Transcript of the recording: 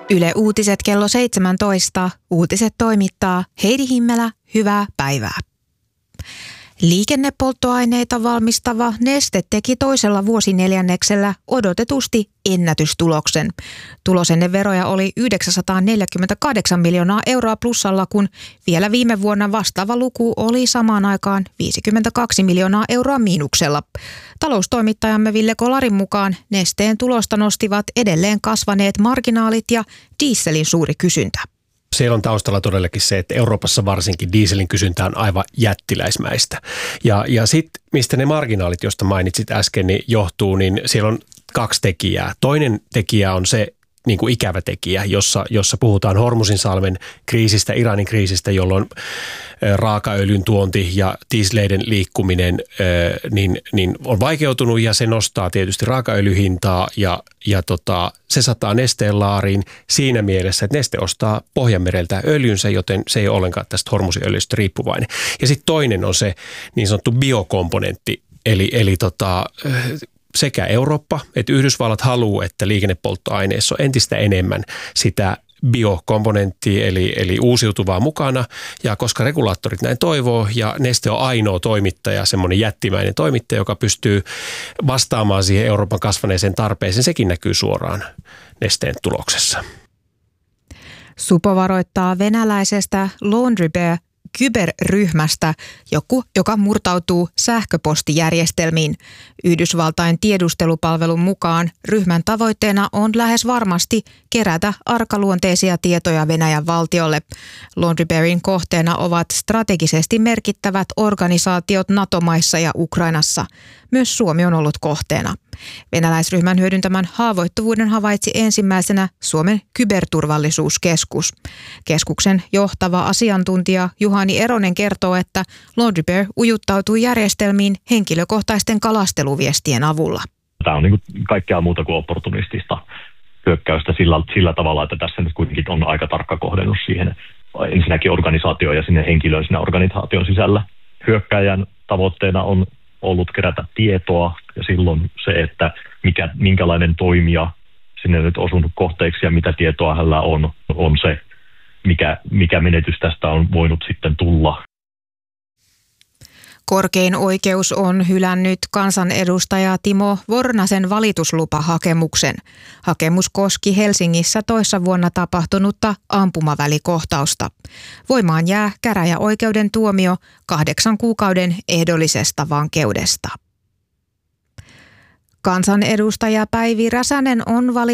Yle Uutiset kello 17. Uutiset toimittaa Heidi Himmelä. Hyvää päivää. Liikennepolttoaineita valmistava Neste teki toisella vuosineljänneksellä odotetusti ennätystuloksen. Tulos ennen veroja oli 948 miljoonaa euroa plussalla, kun vielä viime vuonna vastaava luku oli samaan aikaan 52 miljoonaa euroa miinuksella. Taloustoimittajamme Ville Kolarin mukaan Nesteen tulosta nostivat edelleen kasvaneet marginaalit ja dieselin suuri kysyntä. Siellä on taustalla todellakin se, että Euroopassa varsinkin dieselin kysyntä on aivan jättiläismäistä. Ja sitten mistä ne marginaalit, joista mainitsit äsken, niin johtuu, niin siellä on kaksi tekijää. Toinen tekijä on se niin kuin ikävä tekijä, jossa puhutaan Hormuzinsalmen kriisistä, Iranin kriisistä, jolloin raakaöljyn tuonti ja dieseleiden liikkuminen niin on vaikeutunut ja se nostaa tietysti raakaöljyhintaa ja se sataa Nesteen laariin siinä mielessä, että Neste ostaa Pohjanmereltä öljynsä, joten se ei ole ollenkaan tästä Hormuzinöljystä riippuvainen. Ja sitten toinen on se niin sanottu biokomponentti, eli sekä Eurooppa että Yhdysvallat haluaa, että liikennepolttoaineissa on entistä enemmän sitä biokomponenttia eli uusiutuvaa mukana. Ja koska regulaattorit näin toivoo ja Neste on ainoa toimittaja, semmoinen jättimäinen toimittaja, joka pystyy vastaamaan siihen Euroopan kasvaneeseen tarpeeseen, sekin näkyy suoraan Nesteen tuloksessa. Supo varoittaa venäläisestä Laundry Bear kyberryhmästä, joka murtautuu sähköpostijärjestelmiin. Yhdysvaltain tiedustelupalvelun mukaan ryhmän tavoitteena on lähes varmasti kerätä arkaluonteisia tietoja Venäjän valtiolle. Laundry Bearin kohteena ovat strategisesti merkittävät organisaatiot NATO-maissa ja Ukrainassa. Myös Suomi on ollut kohteena. Venäläisryhmän hyödyntämän haavoittuvuuden havaitsi ensimmäisenä Suomen kyberturvallisuuskeskus. Keskuksen johtava asiantuntija Juhani Eronen kertoo, että Laundry Bear ujuttautui järjestelmiin henkilökohtaisten kalasteluviestien avulla. Tämä on niin kuin kaikkea muuta kuin opportunistista hyökkäystä sillä tavalla, että tässä nyt kuitenkin on aika tarkka kohdennus siihen ensinnäkin organisaatioon ja sinne henkilöön siinä organisaation sisällä. Hyökkäjän tavoitteena on ollut kerätä tietoa ja silloin se, että minkälainen toimija sinne nyt osunut kohteeksi ja mitä tietoa hänellä on se, mikä menetys tästä on voinut sitten tulla. Korkein oikeus on hylännyt kansanedustaja Timo Vornasen valituslupahakemuksen. Hakemus koski Helsingissä toissa vuonna tapahtunutta ampumavälikohtausta. Voimaan jää käräjäoikeuden tuomio 8 kuukauden ehdollisesta vankeudesta. Kansanedustaja Päivi Räsänen on valittu